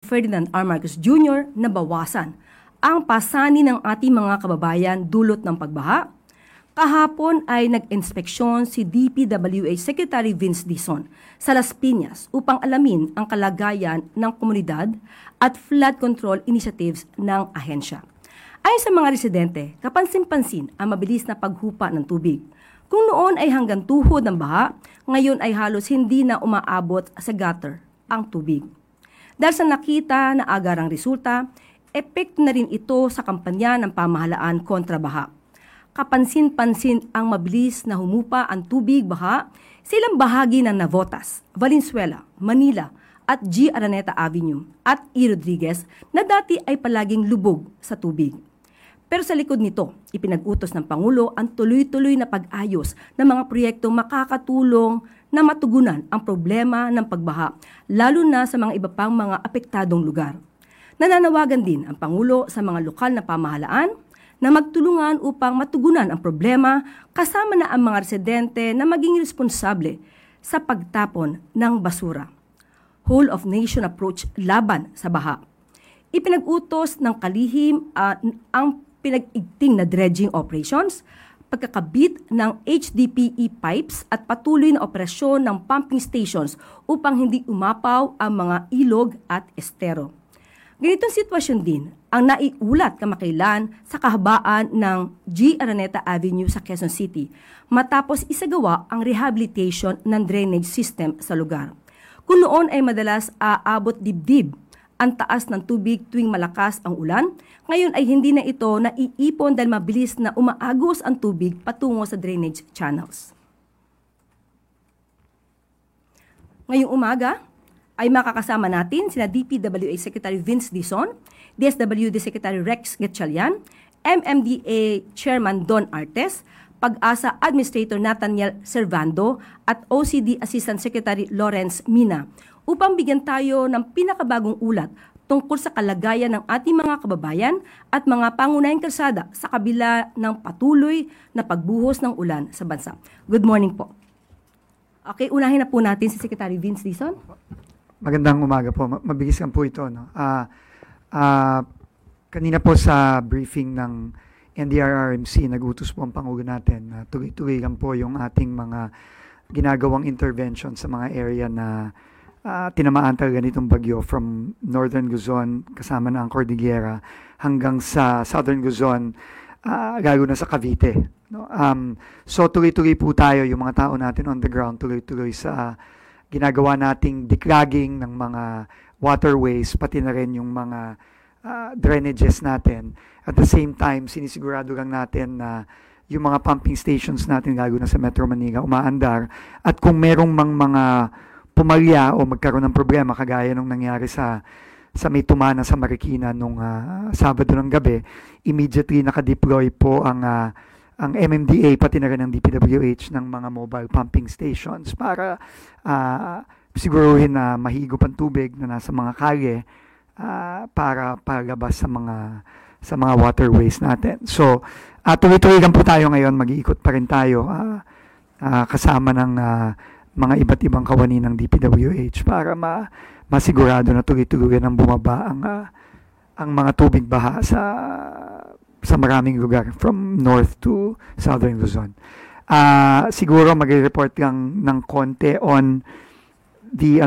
Ferdinand R. Marcos Jr. na bawasan ang pasani ng ating mga kababayan dulot ng pagbaha. Kahapon ay nag-inspeksyon si DPWH Secretary Vince Dizon sa Las Piñas upang alamin ang kalagayan ng komunidad at flood control initiatives ng ahensya. Ayon sa mga residente, kapansin-pansin ang mabilis na paghupa ng tubig. Kung noon ay hanggang tuhod ng baha, ngayon ay halos hindi na umaabot sa gutter ang tubig. Dahil sa nakita na agarang resulta, epekto na rin ito sa kampanya ng pamahalaan kontra baha. Kapansin-pansin ang mabilis na humupa ang tubig baha sa ilang bahagi ng Navotas, Valenzuela, Manila at G. Araneta Avenue at E. Rodriguez na dati ay palaging lubog sa tubig. Pero sa likod nito, ipinag-utos ng Pangulo ang tuloy-tuloy na pag-ayos ng mga proyektong makakatulong na matugunan ang problema ng pagbaha, lalo na sa mga iba pang mga apektadong lugar. Nananawagan din ang Pangulo sa mga lokal na pamahalaan na magtulungan upang matugunan ang problema kasama na ang mga residente na maging responsable sa pagtapon ng basura. Whole of nation approach laban sa baha. Ipinag-utos ng kalihim ang pinag-igting na dredging operations, pagkakabit ng HDPE pipes at patuloy na operasyon ng pumping stations upang hindi umapaw ang mga ilog at estero. Ganitong sitwasyon din ang naiulat kamakailan sa kahabaan ng G. Araneta Avenue sa Quezon City matapos isagawa ang rehabilitation ng drainage system sa lugar. Kung noon ay madalas aabot dibdib ang taas ng tubig tuwing malakas ang ulan, ngayon ay hindi na ito naiipon dahil mabilis na umaagos ang tubig patungo sa drainage channels. Ngayong umaga, ay makakasama natin sina DPWH Secretary Vince Dizon, DSWD Secretary Rex Gatchalian, MMDA Chairman Don Artes, Pag-asa Administrator Nathaniel Servando at OCD Assistant Secretary Lawrence Mina upang bigyan tayo ng pinakabagong ulat tungkol sa kalagayan ng ating mga kababayan at mga pangunahing kalsada sa kabila ng patuloy na pagbuhos ng ulan sa bansa. Good morning po. Okay, unahin na po natin si Secretary Vince Dizon. Magandang umaga po. Mabilis lang po ito. No? Kanina po sa briefing ng NDRRMC, nag-utos po ang Pangulo natin na tuloy-tuloy lang po yung ating mga ginagawang intervention sa mga area na tinamaan talaga nitong bagyo from Northern Luzon, kasama na ang Cordillera, hanggang sa Southern Luzon, lalo na sa Cavite. No? So tuloy-tuloy po tayo, yung mga tao natin on the ground, tuloy-tuloy sa ginagawa nating declogging ng mga waterways, pati na rin yung mga drainages natin. At the same time, sinisigurado lang natin na yung mga pumping stations natin, lalo na sa Metro Manila, umaandar. At kung merong mga pumalya o magkaroon ng problema, kagaya nung nangyari sa may tumana sa Marikina nung Sabado ng gabi, immediately nakadeploy po ang MMDA, pati na rin ang DPWH ng mga mobile pumping stations para siguruhin na mahigop ang tubig na nasa mga kalye para palabas sa mga waterways natin. So, tuloy-tuloy lang po tayo ngayon, mag-iikot pa rin tayo kasama ng mga iba't ibang kawani ng DPWH para masigurado na tuloy-tuloy nang bumaba ang mga tubig baha sa maraming lugar from north to southern Luzon. Siguro mag-report lang ng konti on the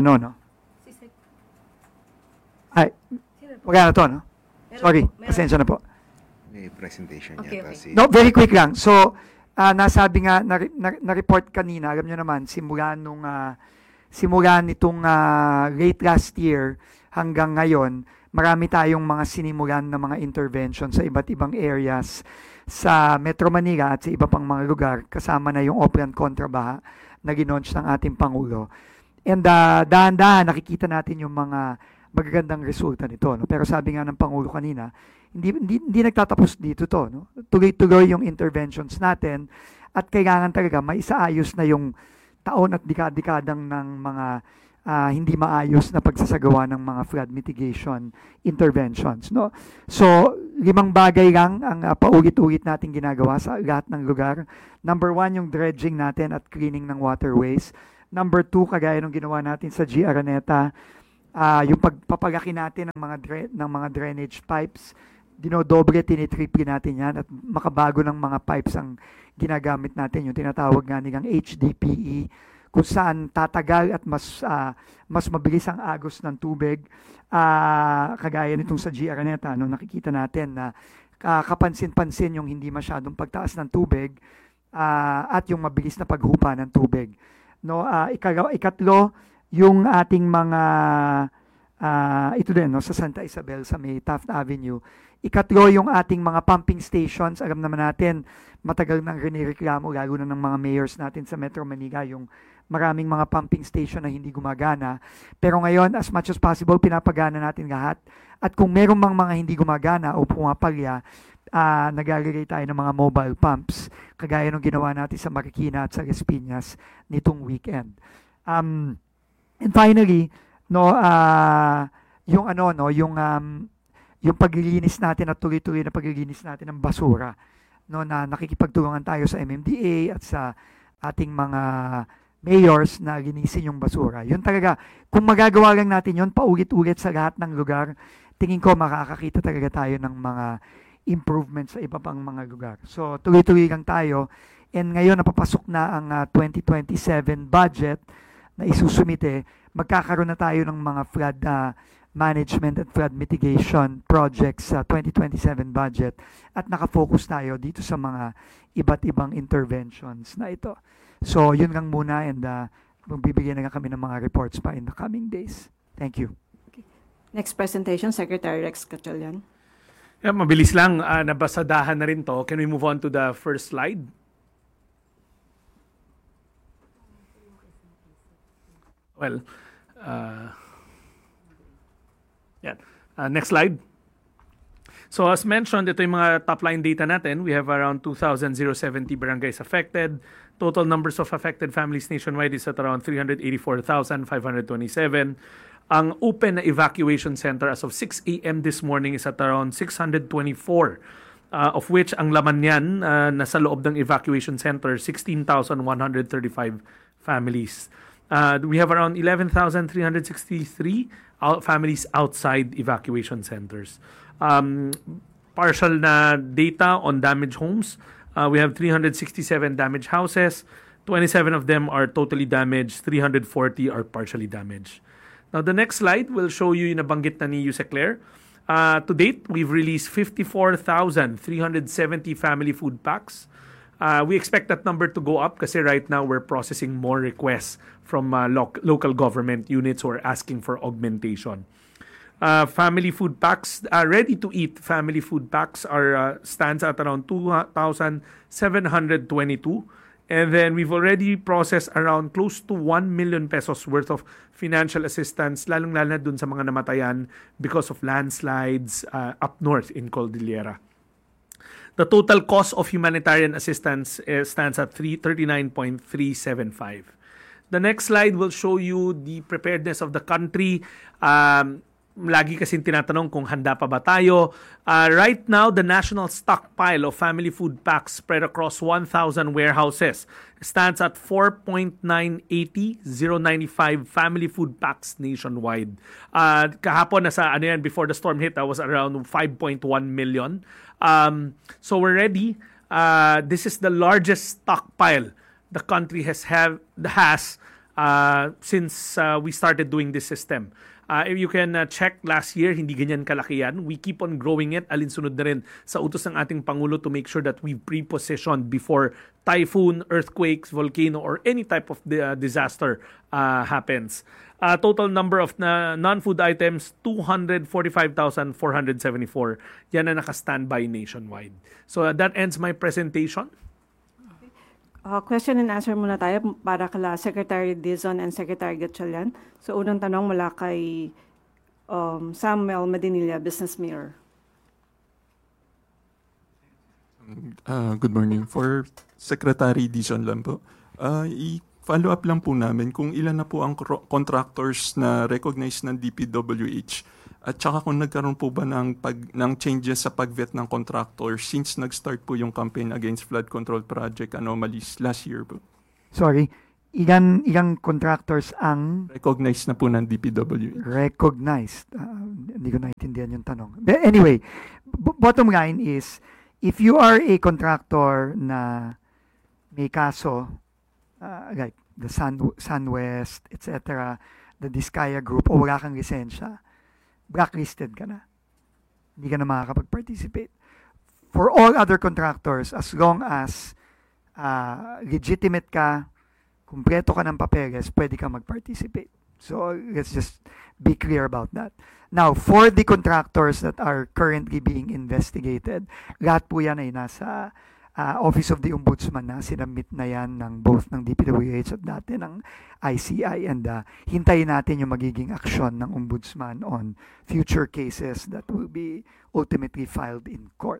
wala na to, no? Sorry, pasensya na po. May presentation Okay. No, very quick lang. So, nasabi nga, na-report kanina, alam nyo naman, simula nitong late last year hanggang ngayon, marami tayong mga sinimulan na mga intervention sa iba't ibang areas sa Metro Manila at sa iba pang mga lugar, kasama na yung Oplan Kontrabaha na ginaunch ng ating Pangulo. And dahan-dahan nakikita natin yung mga magagandang resulta nito. No? Pero sabi nga ng Pangulo kanina, hindi nagtatapos dito to. No? Tuloy-tuloy yung interventions natin at kailangan talaga maisaayos na yung taon at dekadang ng mga hindi maayos na pagsasagawa ng mga flood mitigation interventions. No? So, 5 bagay lang ang paulit-ulit natin ginagawa sa lahat ng lugar. Number 1, yung dredging natin at cleaning ng waterways. Number 2, kagaya nung ginawa natin sa G. Araneta, yung pagpapalaki natin ng mga drainage pipes, dinodoble, tinitriple natin yan at makabago ng mga pipes ang ginagamit natin, yung tinatawag nga nilang HDPE, kung saan tatagal at mas mabilis ang agos ng tubig. Kagaya nitong sa GR Araneta, nakikita natin na kapansin-pansin yung hindi masyadong pagtaas ng tubig at yung mabilis na paghupa ng tubig. Ikatlo, yung ating mga ito din sa Santa Isabel sa may Taft Avenue. Ikatlo, yung ating mga pumping stations. Alam naman natin, matagal nang rinireklamo, lalo na ng mga mayors natin sa Metro Manila, yung maraming mga pumping station na hindi gumagana. Pero ngayon, as much as possible, pinapagana natin lahat. At kung meron mga hindi gumagana o pumapalya, naglalagay tayo ng mga mobile pumps, kagaya ng ginawa natin sa Marikina at sa Las Piñas nitong weekend. And finally, yung paglilinis natin at tuloy-tuloy na paglilinis natin ng basura, na nakikipagtulungan tayo sa MMDA at sa ating mga mayors na linisin yung basura. Yun talaga, kung magagawa lang natin yun, paulit-ulit sa lahat ng lugar, tingin ko makakakita talaga tayo ng mga improvements sa iba pang mga lugar. So, tuloy-tuloy lang tayo. And ngayon, napapasok na ang 2027 budget na isusumite. Magkakaroon na tayo ng mga flood management at flood mitigation projects sa 2027 budget at nakafocus tayo dito sa mga iba't ibang interventions na ito. So, yun lang muna and magbibigyan na kami ng mga reports pa in the coming days. Thank you. Okay. Next presentation, Secretary Rex Gatchalian. Yeah, mabilis lang, nabasadahan na rin to. Can we move on to the first slide? Well, next slide. So as mentioned, ito yung mga top-line data natin. We have around 2,070 barangays affected. Total numbers of affected families nationwide is at around 384,527. Ang open na evacuation center as of 6 a.m. this morning is at around 624, of which ang laman niyan nasa loob ng evacuation center, 16,135 families. We have around 11,363 families outside evacuation centers. Partial na data on damaged homes. We have 367 damaged houses. 27 of them are totally damaged. 340 are partially damaged. Now, the next slide will show you yung nabanggit na ni Yusek Claire. To date, we've released 54,370 family food packs. We expect that number to go up kasi right now we're processing more requests from local government units who are asking for augmentation. Family food packs, ready-to-eat family food packs stands at around 2,722. And then we've already processed around close to 1 million pesos worth of financial assistance, lalong-lalo na dun sa mga namatayan because of landslides up north in Cordillera. The total cost of humanitarian assistance stands at 39.375. The next slide will show you the preparedness of the country. Lagi kasing tinatanong kung handa pa ba tayo. Right now, the national stockpile of family food packs spread across 1,000 warehouses stands at 4.980,095 family food packs nationwide. Kahapon, before the storm hit, that was around 5.1 million. So we're ready. This is the largest stockpile the country has since we started doing this system. If you can check last year, hindi ganyan kalaki yan. We keep on growing it. Alinsunod na rin sa utos ng ating Pangulo to make sure that we pre-positioned before typhoon, earthquakes, volcano, or any type of disaster happens. Total number of non-food items, 245,474. Yan na naka-standby nationwide. So that ends my presentation. Question and answer muna tayo para kala Secretary Dizon and Secretary Gatchalian. So unang tanong mula kay Samuel Medinilla, Business Mirror. Good morning. For Secretary Dizon lang po. I-follow up lang po namin kung ilan na po ang contractors na recognized ng DPWH at saka kung nagkaroon po ba ng changes sa pag-vet ng contractors since nag-start po yung campaign against flood control project anomalies last year po. Sorry, ilang contractors ang Recognized na po ng DPWH. recognized? Hindi ko naintindihan yung tanong. But anyway, bottom line is, if you are a contractor na may kaso, like the SunWest, etc., the Diskaya Group, o wala kang lisensya, blacklisted ka na. Hindi ka na makakapag-participate. For all other contractors, as long as legitimate ka, kumpleto ka ng papeles, pwede ka mag-participate. So, let's just be clear about that. Now, for the contractors that are currently being investigated, lahat po yan ay nasa Office of the Ombudsman na, sinamit na yan ng both ng DPWH at dati ng ICI, and hintayin natin yung magiging aksyon ng Ombudsman on future cases that will be ultimately filed in court.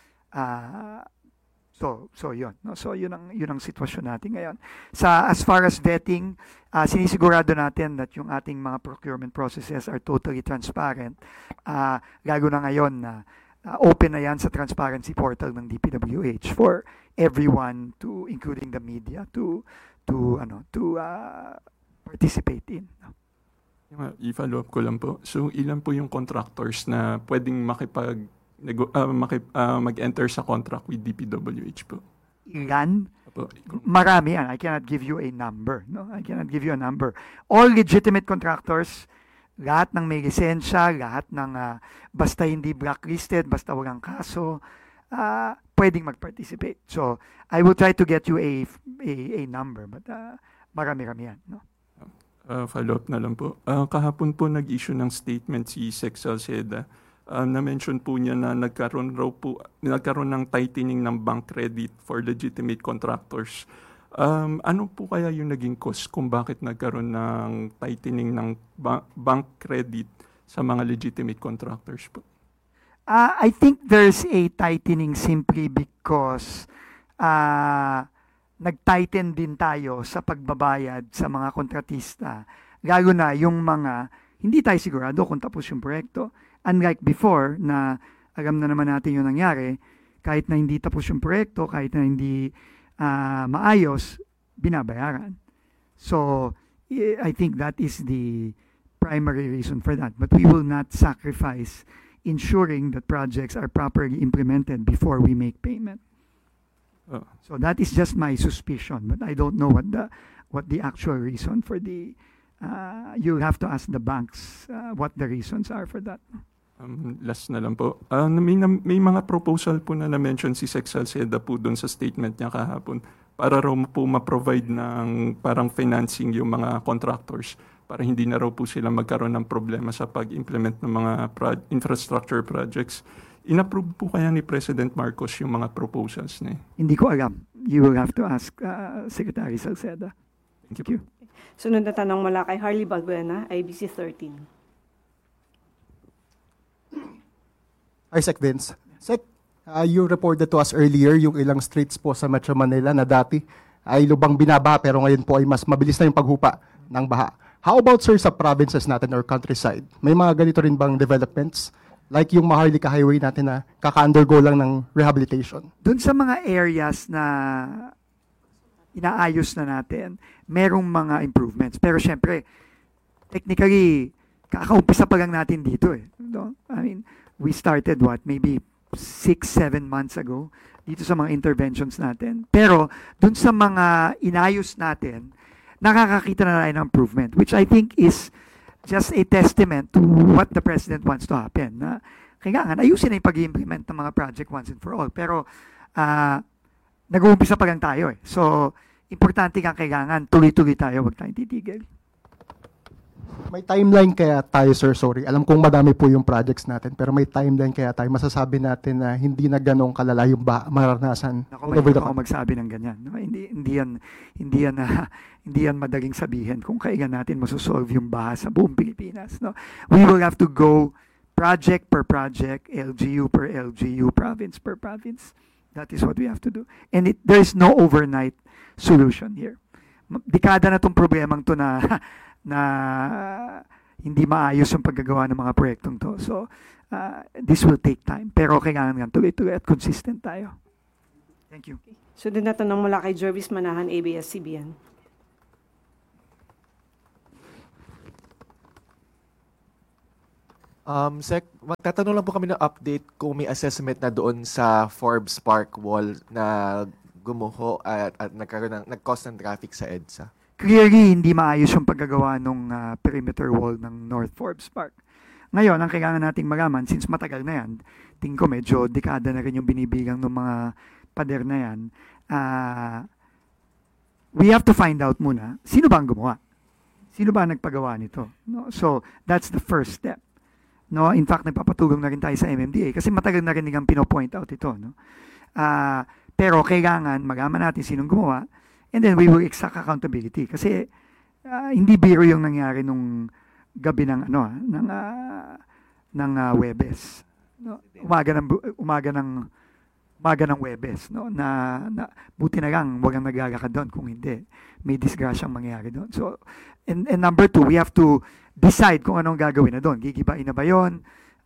So yun, no? So yun ang sitwasyon natin ngayon. As far as vetting, sinisigurado natin that yung ating mga procurement processes are totally transparent. Lalo na ngayon na open na yan sa transparency portal ng DPWH for everyone, to including the media, to participate in. I-follow up ko lang po. So ilan po yung contractors na pwedeng mag-enter sa contract with DPWH po? Ilan? Apo, Marami yan. I cannot give you a number. No? I cannot give you a number. All legitimate contractors, lahat ng may lisensya, lahat ng basta hindi blacklisted, basta walang kaso, pwedeng mag-participate. So, I will try to get you a number, but marami-rami yan. No? Follow up na lang po. Kahapon po nag-issue ng statement si Sec Salceda. Na-mention po niya na nagkaroon ng tightening ng bank credit for legitimate contractors. Ano po kaya yung naging cause kung bakit nagkaroon ng tightening ng bank credit sa mga legitimate contractors po? I think there's a tightening simply because nag-tighten din tayo sa pagbabayad sa mga kontratista. Lalo na yung mga hindi tayo sigurado kung tapos yung proyekto. Unlike before na alam na naman natin yung nangyari, kahit na hindi tapos yung proyekto, kahit na hindi maayos, binabayaran. So, I think that is the primary reason for that. But we will not sacrifice ensuring that projects are properly implemented before we make payment. So that is just my suspicion, but I don't know what the actual reason for the you'll have to ask the banks what the reasons are for that. Last na lang po. May mga proposal po na na-mention si Sec Salceda po doon sa statement niya kahapon para raw po ma-provide ng parang financing yung mga contractors para hindi na raw po sila magkaroon ng problema sa pag-implement ng mga infrastructure projects. In-approve po kaya ni President Marcos yung mga proposals niya? Hindi ko alam. You will have to ask Secretary Salceda. Thank you. Sunod na tanong mula kay Harley Balbuena, IBC 13. Hi, Sec Vince. Sec, you reported to us earlier yung ilang streets po sa Metro Manila na dati ay lubang binabaha pero ngayon po ay mas mabilis na yung paghupa ng baha. How about, sir, sa provinces natin or countryside? May mga ganito rin bang developments? Like yung Maharlika Highway natin na kaka-undergo lang ng rehabilitation? Doon sa mga areas na inaayos na natin, merong mga improvements. Pero syempre, technically, kakaumpisa pa lang natin dito eh. No? I mean, we started maybe 6-7 months ago dito sa mga interventions natin. Pero dun sa mga inayos natin, nakakakita na tayo ng improvement, which I think is just a testament to what the President wants to happen. Na kailangan ayusin na yung pag-implement ng mga project once and for all. Pero nag-uumpisa pa lang tayo eh. So, importante nga kailangan tuloy-tuloy tayo, huwag tayong titigil. May timeline kaya tayo, sir, sorry. Alam kong madami po yung projects natin, pero may timeline kaya tayo. Masasabi natin na hindi na ganong kalala yung maranasan. Hindi ako magsabi ng ganyan. No? Hindi yan madaling sabihin kung kailan natin masosolve yung baha sa buong Pilipinas. No? We will have to go project per project, LGU per LGU, province per province. That is what we have to do. And there is no overnight solution here. Dekada na itong problemang to na hindi maayos yung paggagawa ng mga proyektong to. So, this will take time. Pero kailangan nga tuloy-tuloy at consistent tayo. Thank you. Sunod na tanong mula kay Jervis Manahan, ABS-CBN. Sec, magtatanong lang po kami ng update kung may assessment na doon sa Forbes Park Wall na gumuho at nag-cause ng traffic sa EDSA. Clearly, hindi maayos yung paggagawa ng perimeter wall ng North Forbes Park. Ngayon, ang kailangan nating malaman, since matagal na yan, tingin ko medyo dekada na rin yung binibigang ng mga pader na yan, we have to find out muna, sino ba ang gumawa? Sino ba ang nagpagawa nito? No? So, that's the first step. No, in fact, nagpapatulong na rin tayo sa MMDA kasi matagal na rin nilang pino-point out ito. No? Pero kailangan malaman natin sinong gumawa and then we will exact accountability kasi hindi biro yung nangyari nung gabi ng Huwebes. No? Umaga ng Huwebes, no? Na buti na lang walang naglalakad doon kung hindi may disgrasyang mangyari doon. So and number two, we have to decide kung anong gagawin na doon. Gigibain na ba yun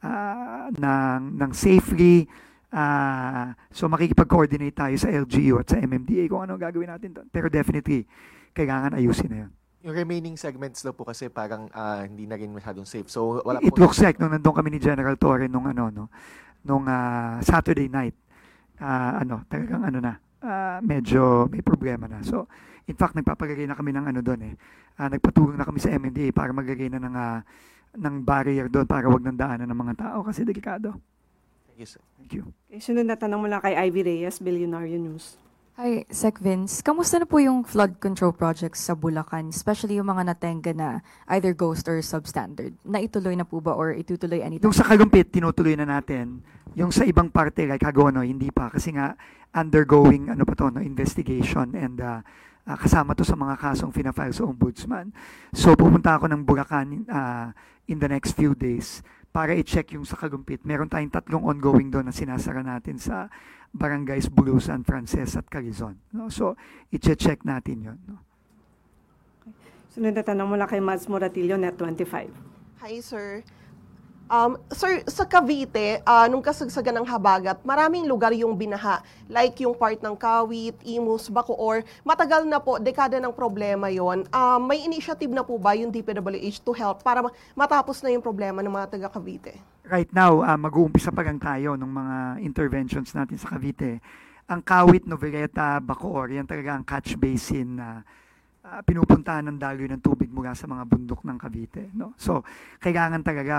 ng safely? So makikipag-coordinate tayo sa LGU at sa MMDA kung anong gagawin natin doon. Pero definitely, kailangan ayusin na yun. Yung remaining segments daw po kasi parang hindi na rin masyadong safe. So wala It looks like nung nandun kami ni General Torre nung Saturday night, talagang medyo may problema na. So, in fact, nagpapagagay na kami ng doon eh. Nagpatulong na kami sa MMDA para maglagay na ng barrier doon para wag nang daanan ng mga tao kasi delikado. Thank you, sir. Thank you. Okay, sunod na tanong mula kay Ivy Reyes, Billionaire News. Hi, Sec Vince. Kamusta na po yung flood control projects sa Bulacan, especially yung mga natenga na either ghost or substandard? Naituloy na po ba or itutuloy anytime? Yung sa Kalumpit, tinutuloy na natin. Yung sa ibang parte, like Hagono, hindi pa. Kasi nga, undergoing investigation and kasama to sa mga kasong fina-file sa Ombudsman. So, pupunta ako ng Bulacan in the next few days para i-check yung sa Kalumpit. Meron tayong 3 ongoing doon na sinasara natin sa Barangays Bulusan, Frances at Calizon. No? So, i-check natin yun. No? Okay. Sunod na tanong mula kay Mads Moratillo, Net25. Hi, sir. Sir, sa Cavite, nung kasagsagan ng habagat, maraming lugar yung binaha. Like yung part ng Kawit, Imus, Bacoor. Matagal na po, dekada ng problema yon. May initiative na po ba yung DPWH to help para matapos na yung problema ng mga taga Cavite? Right now, mag-uumpisa pa lang tayo ng mga interventions natin sa Cavite. Ang Kawit, Noveleta, Bacoor, yan talaga ang catch basin na pinupuntahan ng daloy ng tubig mula sa mga bundok ng Cavite. No? So, kailangan talaga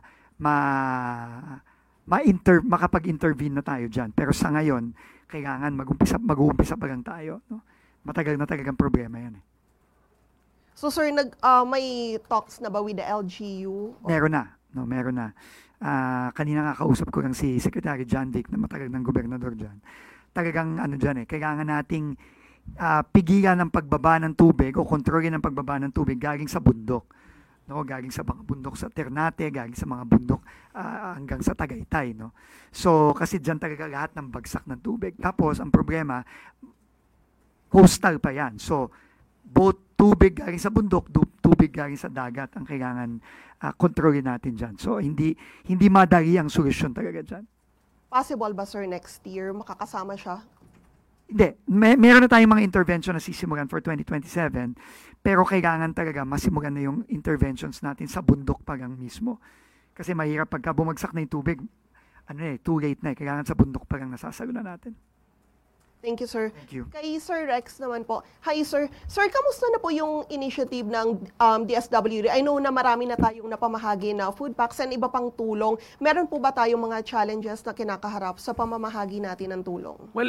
makapag-intervene na tayo dyan. Pero sa ngayon, kailangan mag-uumpisa pa lang tayo. No? Matagal na talagang problema yan. Eh. So sir, may talks na ba with the LGU? Meron na. Kanina nga kausap ko lang si Secretary John Vic na matagal ng gobernador dyan. Talagang kailangan nating pigilan ng pagbaba ng tubig o kontrolin ng pagbaba ng tubig galing sa bundok. No, galing sa mga bundok sa Ternate, galing sa mga bundok hanggang sa Tagaytay, no. So kasi diyan talaga lahat ng bagsak ng tubig. Tapos ang problema, coastal pa 'yan. So both tubig galing sa bundok, tubig galing sa dagat ang kailangan kontrolin natin diyan. So hindi madali ang solusyon talaga diyan. Possible ba sir next year makakasama siya? Hindi. Meron na tayong mga intervention na sisimulan for 2027, pero kailangan talaga masimulan na yung interventions natin sa bundok pa lang mismo. Kasi mahirap pagka bumagsak na yung tubig, too late na. Kailangan sa bundok pa lang nasasalunan natin. Thank you, sir. Thank you. Kay Sir Rex naman po. Hi, sir. Sir, kamusta na po yung initiative ng DSWD? I know na marami na tayong napamahagi na food packs and iba pang tulong. Meron po ba tayong mga challenges na kinakaharap sa pamamahagi natin ng tulong? Well,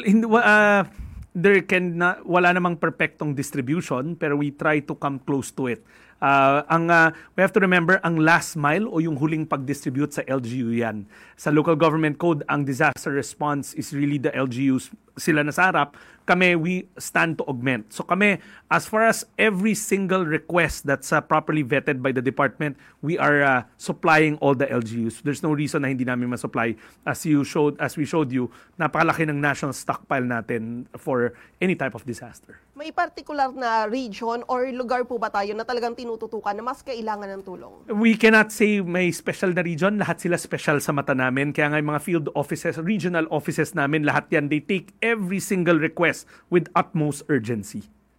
wala namang perfectong distribution, pero we try to come close to it. We have to remember, ang last mile o yung huling pag-distribute sa LGU yan. Sa local government code, ang disaster response is really the LGUs. Sila nasa harap. Kami, we stand to augment. So kami, as far as every single request that's properly vetted by the department, we are supplying all the LGUs. There's no reason na hindi namin ma-supply. As we showed you, napakalaki ng national stockpile natin for any type of disaster. May particular na region or lugar po ba tayo na talagang tinututukan na mas kailangan ng tulong? We cannot say may special na region. Lahat sila special sa mata namin. Kaya nga yung mga field offices, regional offices namin, lahat yan, they take every single request with utmost urgency.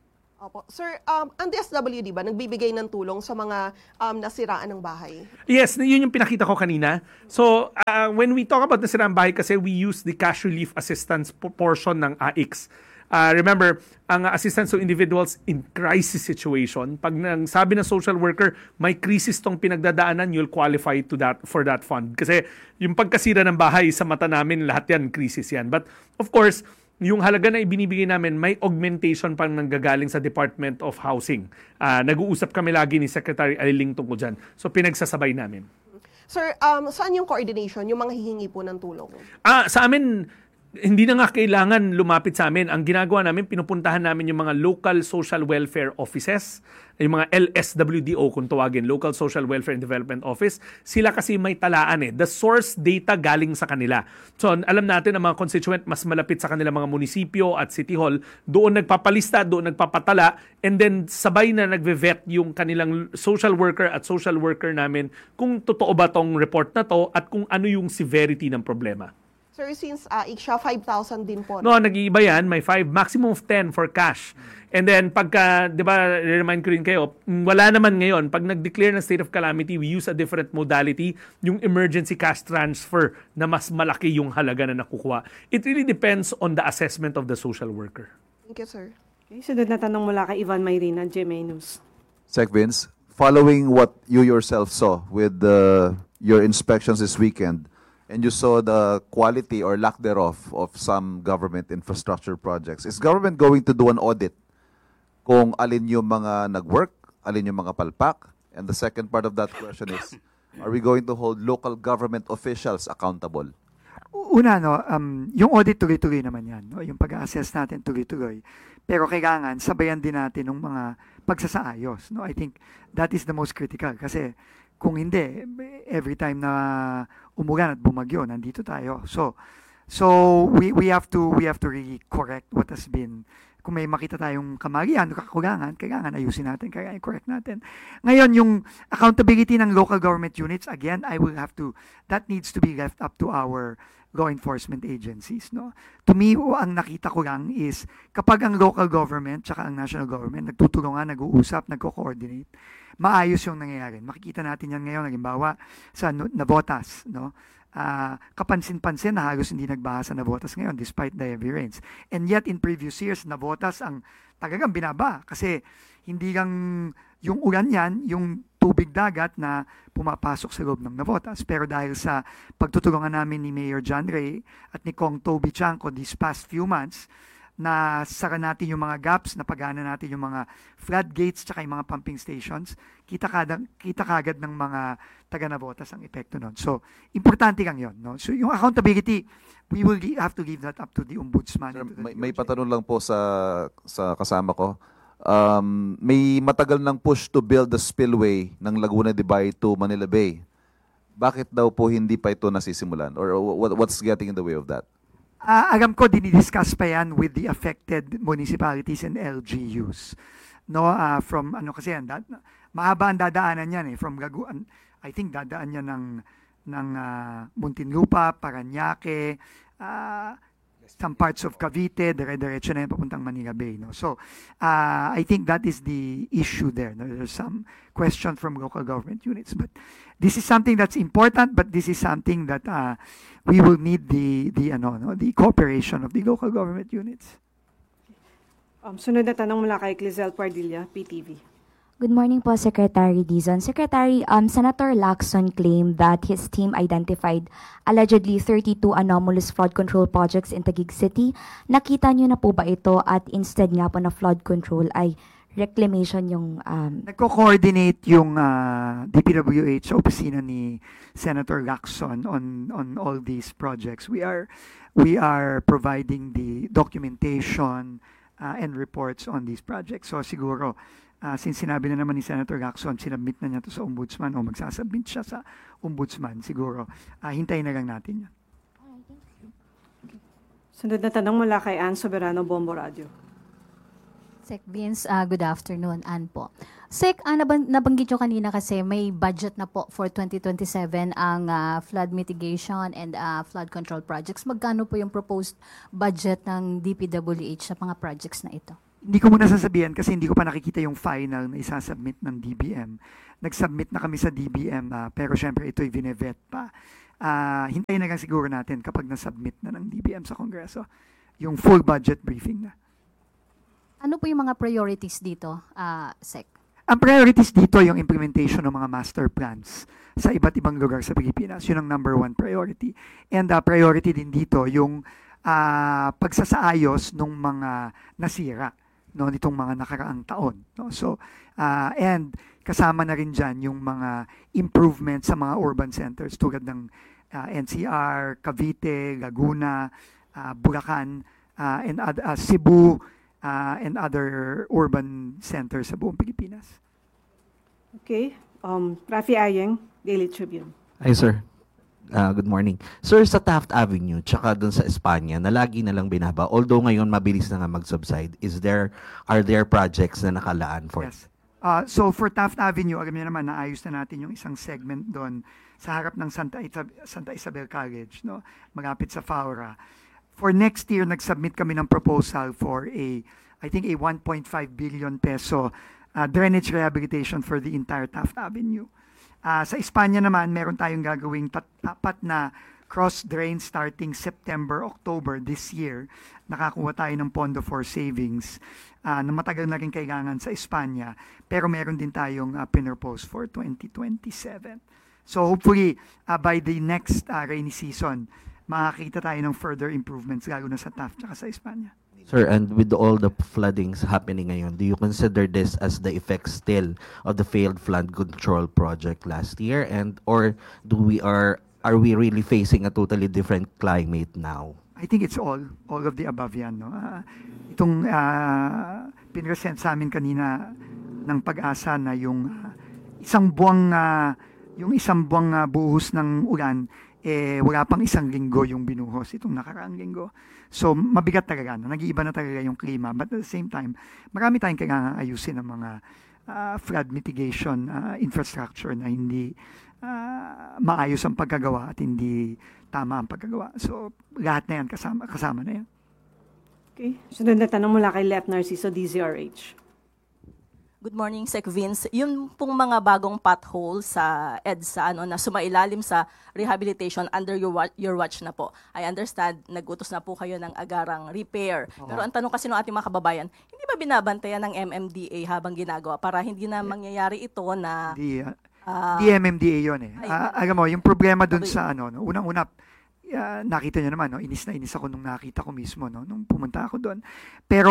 Opo. Sir, ang DSWD ba nagbibigay ng tulong sa mga nasiraan ng bahay? Yes, yun yung pinakita ko kanina. So, when we talk about nasiraan bahay kasi we use the cash relief assistance portion ng AIX. Remember, ang assistance to individuals in crisis situation, pag sabi ng social worker, may crisis tong pinagdadaanan, you'll qualify for that fund. Kasi yung pagkasira ng bahay, sa mata namin, lahat yan, crisis yan. But of course, yung halaga na ibinibigay namin, may augmentation pang nanggagaling sa Department of Housing. Nag-uusap kami lagi ni Secretary Aliling tungkol dyan. So pinagsasabay namin. Sir, saan yung coordination, yung mga hihingi po ng tulong? Sa amin, hindi na nga kailangan lumapit sa amin. Ang ginagawa namin, pinupuntahan namin yung mga local social welfare offices, yung mga LSWDO kung tawagin, Local Social Welfare and Development Office. Sila kasi may talaan The source data galing sa kanila. So alam natin ang mga constituent mas malapit sa kanila mga munisipyo at city hall, doon nagpapalista, doon nagpapatala, and then sabay na nagve-vet yung kanilang social worker at social worker namin kung totoo ba tong report na to at kung ano yung severity ng problema. Sir, since siya 5,000 din po. No, nag-iiba yan. May 5, maximum of 10 for cash. And then, pagka, di ba, remind ko rin kayo, wala naman ngayon. Pag nag-declare ng state of calamity, we use a different modality, yung emergency cash transfer na mas malaki yung halaga na nakukuha. It really depends on the assessment of the social worker. Thank you, sir. Okay, sunod na tanong mula kay Ivan Mayrina, GMA News. Sec Vince, following what you yourself saw with your inspections this weekend, and you saw the quality or lack thereof of some government infrastructure projects, is government going to do an audit kung alin yung mga nag-work, alin yung mga palpak? And the second part of that question is, are we going to hold local government officials accountable? Una, yung audit tuloy-tuloy naman yan. Yung pag-assess natin tuloy-tuloy. Pero kailangan, sabayan din natin ng mga pagsasaayos. I think that is the most critical. Kasi kung hindi, every time na umulan at bumagyo, nandito tayo. So we have to really correct what has been. Kung may makita tayong kamalian o kakulangan, kailangan ayusin natin, kailangan correct natin. Ngayon, yung accountability ng local government units, again, that needs to be left up to our law enforcement agencies. To me, ang nakita ko lang is kapag ang local government tsaka ang national government nagtutulungan, nag-uusap, nagko-coordinate, maayos yung nangyayari. Makikita natin yan ngayon, halimbawa sa Navotas, kapansin-pansin na halos hindi nagbaha sa Navotas ngayon despite the heavy rains. And yet in previous years, Navotas ang talagang binaba kasi hindi lang yung ulan yan, yung tubig dagat na pumapasok sa loob ng Navotas. Pero dahil sa pagtutulungan namin ni Mayor John Ray at ni Kong Toby Chanco these past few months, na sara natin yung mga gaps, napagana natin yung mga floodgates tsaka yung mga pumping stations, kita kagad ng mga taga-Navotas ang epekto nun. So, importante lang yun. So, yung accountability, we will have to leave that up to the Ombudsman. Sir, may patanong lang po sa kasama ko. May matagal ng push to build the spillway ng Laguna de Bay to Manila Bay. Bakit daw po hindi pa ito nasisimulan? Or what's getting in the way of that? Alam ko, dinidiscuss pa yan with the affected municipalities and LGUs. Kasi yan, mahaba ang dadaanan yan from Laguan. I think dadaan yan ng Muntinlupa, Parañaque, some parts of Cavite, dire-diretso na yan papuntang Manila Bay. So, I think that is the issue there. There's some question from local government units. But this is something that's important, but this is something that we will need the cooperation of the local government units. Sunod na tanong mula kay Clizel Pardilla, PTV. Good morning po, Secretary Dizon. Secretary, Senator Lacson claimed that his team identified allegedly 32 anomalous flood control projects in Taguig City. Nakita niyo na po ba ito at instead nga po na flood control ay reclamation yung... Nagko-coordinate yung DPWH sa opisina ni Senator Lacson on all these projects. We are providing the documentation and reports on these projects. So siguro, since sinabi na naman ni Senator Lacson, sinabmit na niya to sa Ombudsman o magsasubmit siya sa Ombudsman, siguro, hintayin na lang natin yan. Sunod na tanong mula kay Ann Soberano, Bombo Radio. Sec Vince, good afternoon, Ann po. Sec, nabanggit nyo kanina kasi may budget na po for 2027 ang flood mitigation and flood control projects. Magkano po yung proposed budget ng DPWH sa mga projects na ito? Hindi ko muna sasabihin kasi hindi ko pa nakikita yung final na isasubmit ng DBM. Nag-submit na kami sa DBM, pero syempre ito'y vinevet pa. Hintayin na lang siguro natin kapag na-submit na ng DBM sa Kongreso yung full budget briefing na. Ano po yung mga priorities dito, Sec? Ang priorities dito yung implementation ng mga master plans sa iba't ibang lugar sa Pilipinas. Yun ang number one priority. And priority din dito yung pagsasaayos ng mga nasira, no, nitong mga nakaraang taon, no? So and kasama na rin dyan yung mga improvements sa mga urban centers tulad ng NCR, Cavite, Laguna, Bulacan, and Cebu, and other urban centers sa buong Pilipinas. Okay. Rafi Ayeng, Daily Tribune. Hi, sir. Good morning. Sir, sa Taft Avenue, tsaka dun sa Espanya, na lagi na lang binaba, although ngayon mabilis na nga mag-subside, are there projects na nakalaan for? Yes. So for Taft Avenue, alam niyo naman, naayos na natin yung isang segment doon sa harap ng Santa Isabel College, no? Malapit sa Faura. For next year, nag-submit kami ng proposal for I think a 1.5 billion peso drainage rehabilitation for the entire Taft Avenue. Sa Espanya naman, meron tayong gagawing tapat na cross-drain starting September, October this year. Nakakuha tayo ng Pondo for Savings na matagal na rin kailangan sa Espanya. Pero meron din tayong pinropose for 2027. So hopefully, by the next rainy season, makakita tayo ng further improvements lalo na sa Taft at sa Espanya. Sir, and with all the floodings happening ngayon, do you consider this as the effect still of the failed flood control project last year, and or are we really facing a totally different climate now? I think it's all of the above yan, no? Itong pinresent sa amin kanina ng Pag-asa na yung isang buwang buhos ng ulan, wala pang isang linggo yung binuhos itong nakaraang linggo. So, mabigat talaga. Nag-iiba na talaga yung klima. But at the same time, marami tayong kailangan ayusin ng mga flood mitigation infrastructure na hindi maayos ang pagkagawa at hindi tama ang pagkagawa. So, lahat na yan, kasama na yan. Okay. Sunod na tanong mula kay Lep Narciso, DZRH. Good morning, Sec Vince. Yung pong mga bagong pothole sa EDSA na sumailalim sa rehabilitation under your watch na po. I understand, nag-utos na po kayo ng agarang repair. Pero ang tanong kasi ng ating mga kababayan, hindi ba binabantayan ng MMDA habang ginagawa para hindi na mangyayari ito na... Di MMDA yun eh. Alam mo, yung problema dun sa unang-una, nakita nyo naman, inis na inis ako nung nakita ko mismo, nung pumunta ako doon. Pero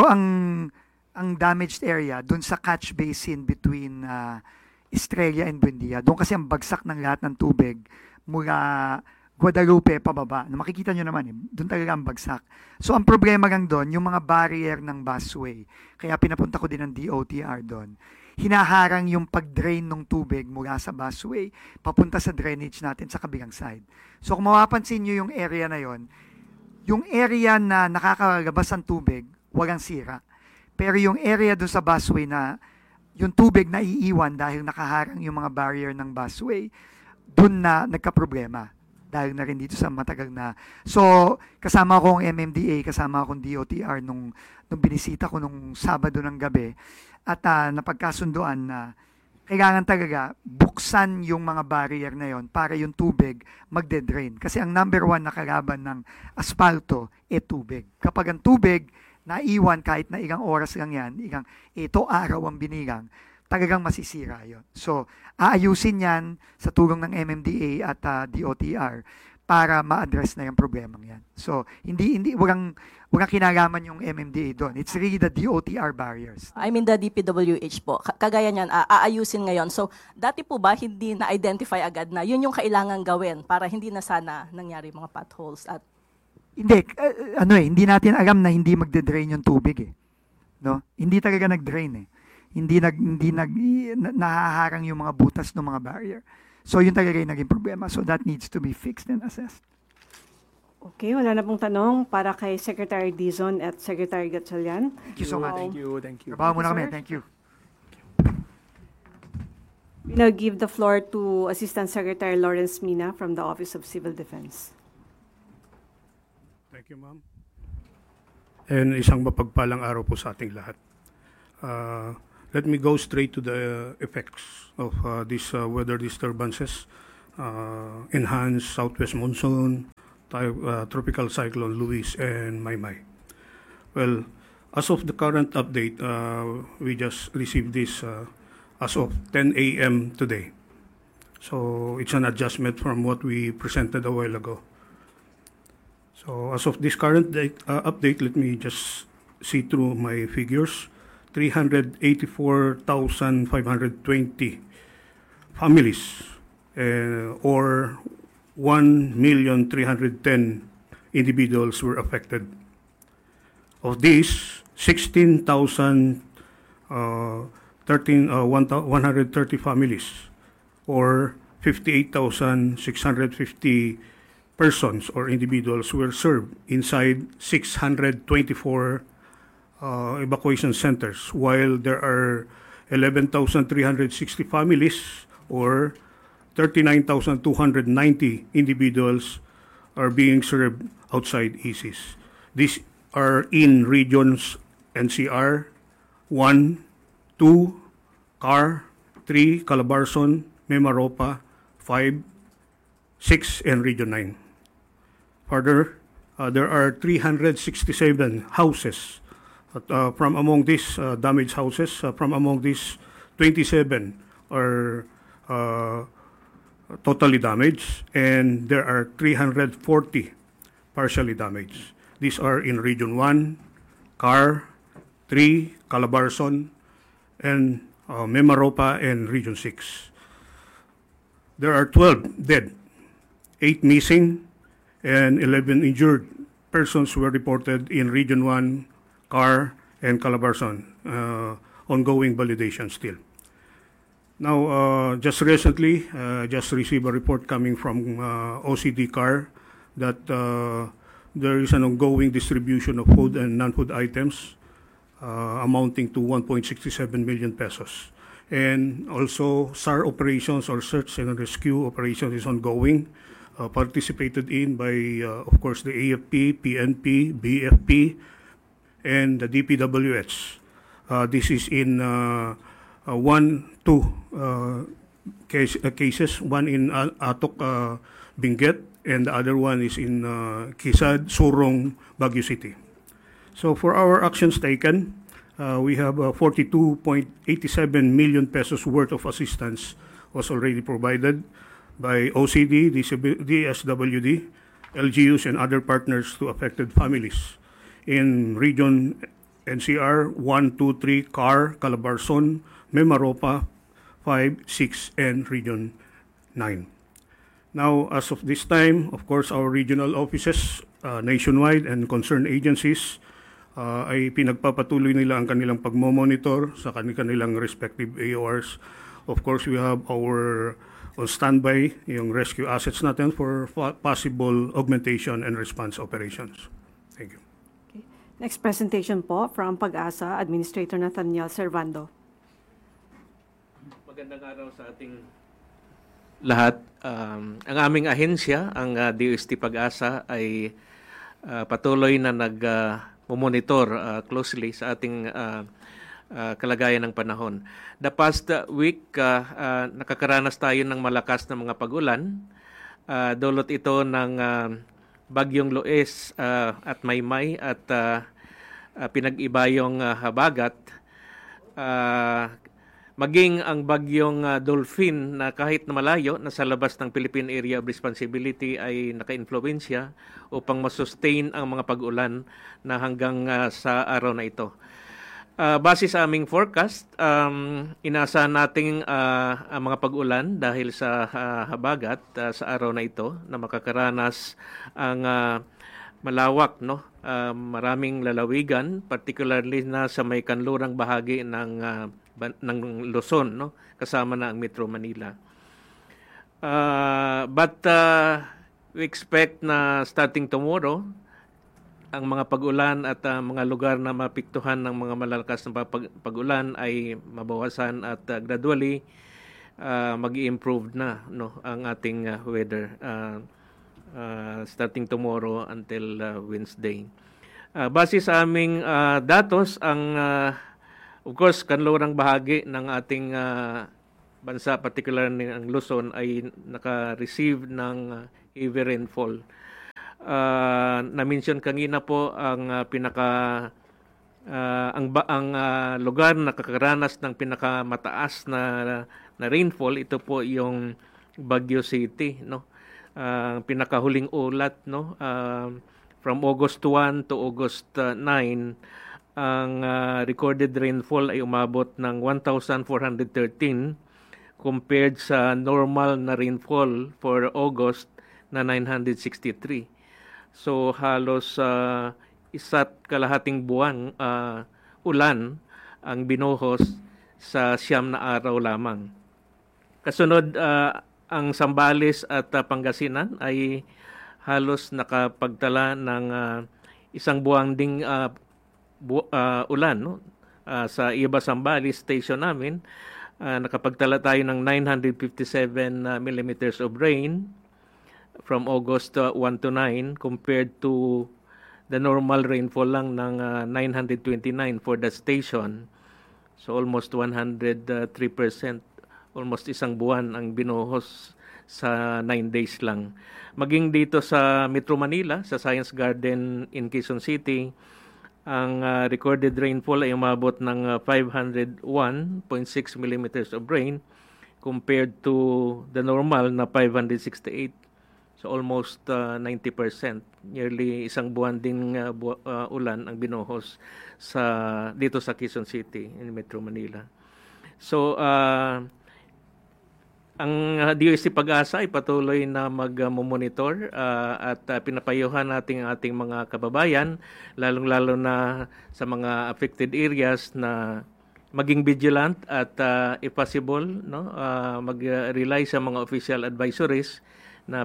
ang damaged area doon sa catch basin between Estrella and Buendia. Doon kasi ang bagsak ng lahat ng tubig mula Guadalupe pababa. Makikita nyo naman, doon talaga ang bagsak. So ang problema lang doon, yung mga barrier ng busway. Kaya pinapunta ko din ng DOTR doon. Hinaharang yung pag-drain ng tubig mula sa busway papunta sa drainage natin sa kabilang side. So kung mapapansin nyo yung area na yon, yung area na nakakalabas ang tubig, walang sira. Pero yung area doon sa busway na yung tubig na iiwan dahil nakaharang yung mga barrier ng busway, doon na nagka-problema. Dahil na rin dito sa matagal na. So, kasama ko ang MMDA, kasama akong DOTR nung binisita ko nung Sabado ng gabi. At napagkasunduan na kailangan talaga buksan yung mga barrier na yon para yung tubig magde-drain. Kasi ang number one na kalaban ng asfalto tubig. Kapag ang tubig naiwan kahit na ilang oras lang yan, ito araw ang binilang, talagang masisira yon. So, aayusin yan sa tulong ng MMDA at DOTR para ma-address na yung problemang yan. So, walang kinalaman yung MMDA doon. It's really the DOTR barriers. I mean the DPWH po. Kagaya niyan, aayusin ngayon. So, dati po ba hindi na-identify agad na yun yung kailangan gawin para hindi na sana nangyari mga potholes at hindi, hindi natin alam na hindi magde-drain yung tubig eh. No? Hindi talaga nag-drain eh. Hindi nahaharang yung mga butas ng mga barrier. So yun talaga yung naging problema. So that needs to be fixed and assessed. Okay, wala na pong tanong para kay Secretary Dizon at Secretary Gatchalian. Thank you so much. Thank you. Trabaho muna kami. Thank you. We now give the floor to Assistant Secretary Lawrence Mina from the Office of Civil Defense. Thank you, ma'am. And isang mapagpalang araw po sa ating lahat. Let me go straight to the effects of these weather disturbances. Enhanced southwest monsoon, tropical cyclone Luis, and Maymay. Well, as of the current update, we just received this as of 10 a.m. today. So it's an adjustment from what we presented a while ago. So as of this current update, let me just see through my figures. 384,520 families, or 1,310,000 individuals were affected. Of these, 130 families, or 58,650 persons or individuals were served inside 624 evacuation centers, while there are 11,360 families, or 39,290 individuals are being served outside ISIS. These are in regions NCR, 1, 2, CAR, 3, Calabarzon, Mimaropa, 5, 6, and Region 9. Further, there are 367 houses. From among these damaged houses, from among these, 27 are totally damaged, and there are 340 partially damaged. These are in Region 1, CAR, 3, Calabarzon, and Mimaropa, and Region 6. There are 12 dead, 8 missing, and 11 injured persons were reported in Region 1, CAR, and Calabarzon. Ongoing validation still. Now, just recently, just received a report coming from OCD CAR that there is an ongoing distribution of food and non-food items amounting to 1.67 million pesos. And also, SAR operations, or search and rescue operations, is ongoing, participated in by, of course, the AFP, PNP, BFP, and the DPWH. This is in two cases, one in Atok, Benguet, and the other one is in Kisad, Sorong, Baguio City. So for our actions taken, we have 42.87 million pesos worth of assistance was already provided by OCD, DSWD, LGUs, and other partners to affected families in Region NCR, 1, 2, 3, CAR, Calabarzon, Mimaropa, 5, 6, and Region 9. Now, as of this time, of course, our regional offices nationwide and concerned agencies ay pinagpapatuloy nila ang kanilang pagmomonitor sa kanilang respective AORs. Of course, we have our on standby yung rescue assets natin for possible augmentation and response operations. Thank you. Okay. Next presentation po from Pag-asa, Administrator Nathaniel Servando. Magandang araw sa ating lahat. Ang aming ahensya, ang DOST Pag-asa, ay patuloy na nag-monitor closely sa ating kalagayan ng panahon. The past week, nakakaranas tayo ng malakas na mga pag-ulan. Dulot ito ng Bagyong Luis at Maymay at pinag-ibayong habagat. Maging ang Bagyong Dolphin na kahit na malayo, nasa labas ng Philippine Area of Responsibility, ay naka-influensya upang masustain ang mga pag-ulan na hanggang sa araw na ito. Base sa aming forecast, inaasahan nating ang mga pag-ulan dahil sa habagat sa araw na ito na makakaranas ang malawak, maraming lalawigan, particularly na sa may kanlurang bahagi ng Luzon, kasama na ang Metro Manila. But we expect na starting tomorrow, ang mga pag-ulan at mga lugar na mapiktuhan ng mga malalakas na pag-ulan ay mabawasan at gradually mag-i-improve na ang ating weather starting tomorrow until Wednesday. Base sa aming datos, ang Of course, kanlurang bahagi ng ating bansa, particular ng Luzon, ay naka-receive ng heavy rainfall. Na-mention kanina po ang lugar na nakakaranas ng pinakamataas na rainfall. Ito po yung Baguio City, no. Pinakahuling ulat, no, from August 1 to August 9, ang recorded rainfall ay umabot ng 1,413 compared sa normal na rainfall for August na 963. So halos isa't kalahating buwan ulan ang binuhos sa 9 na araw lamang. Kasunod, ang Zambales at Pangasinan ay halos nakapagtala ng isang buwang ding ulan, no? Sa Iba Zambales station namin, nakapagtala tayo ng 957 millimeters of rain from August 1 to 9 compared to the normal rainfall lang ng 929 for the station. So almost 103%, almost isang buwan ang binuhos sa 9 days lang. Maging dito sa Metro Manila, sa Science Garden in Quezon City, ang recorded rainfall ay umabot ng 501.6 millimeters of rain compared to the normal na 568. So almost 90%, nearly isang buwan din ulan ang binuhos dito sa Quezon City in Metro Manila. So ang DOST Pag-asa ay patuloy na mag-monitor at pinapayuhan natin ang ating mga kababayan, lalong-lalo na sa mga affected areas, na maging vigilant at if possible, no, mag-rely sa mga official advisories na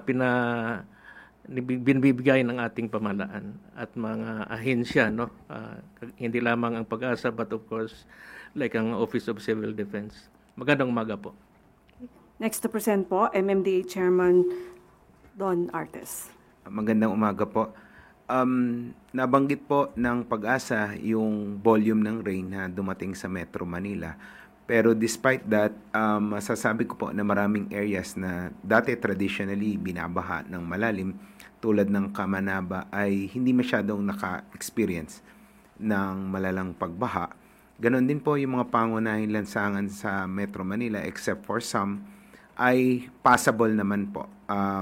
binibigay ng ating pamahalaan at mga ahensya, no, hindi lamang ang Pag-asa but of course like ang Office of Civil Defense. Magandang umaga po. Next to present po, MMDA Chairman Don Artes. Magandang umaga po. Nabanggit po ng Pag-asa yung volume ng rain na dumating sa Metro Manila. Pero despite that, masasabi ko po na maraming areas na dati traditionally binabaha ng malalim, tulad ng Kamanaba, ay hindi masyadong naka-experience ng malalang pagbaha. Ganon din po yung mga pangunahing lansangan sa Metro Manila, except for some, ay passable naman po.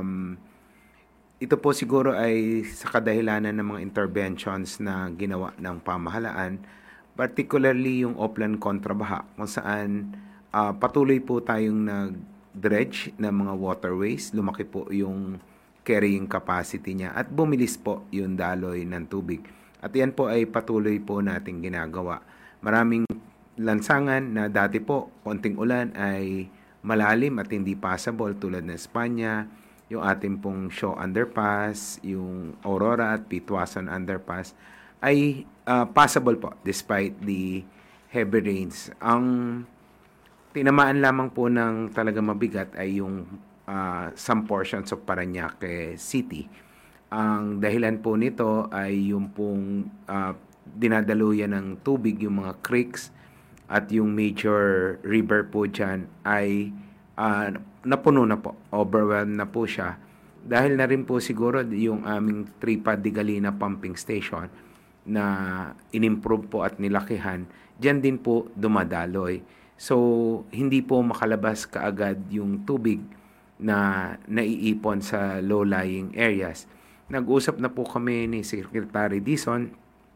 Ito po siguro ay sa kadahilanan ng mga interventions na ginawa ng pamahalaan, particularly yung Oplan Kontrabaha, kung saan patuloy po tayong nag-dredge ng mga waterways, lumaki po yung carrying capacity niya at bumilis po yung daloy ng tubig. At yan po ay patuloy po nating ginagawa. Maraming lansangan na dati po, konting ulan ay malalim at hindi passable tulad ng Espanya, yung ating pong Shaw Underpass, yung Aurora at Pitwasan Underpass, ay passable po despite the heavy rains. Ang tinamaan lamang po ng talaga mabigat ay yung some portions of Parañaque City. Ang dahilan po nito ay yung pong dinadaluyan ng tubig, yung mga creeks at yung major river po dyan ay napuno na po, overwhelmed na po siya. Dahil na rin po siguro yung aming Tripad de Galina pumping station na inimprove po at nilakihan, dyan din po dumadaloy. So, hindi po makalabas kaagad yung tubig na naiipon sa low-lying areas. Nag-usap na po kami ni Secretary Dizon.